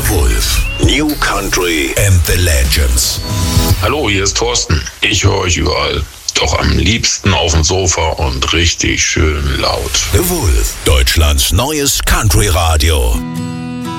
The Wolf. New Country and the Legends. Hallo, hier ist Thorsten. Ich höre euch überall. Doch am liebsten auf dem Sofa und richtig schön laut. The Wolf. Deutschlands neues Country-Radio.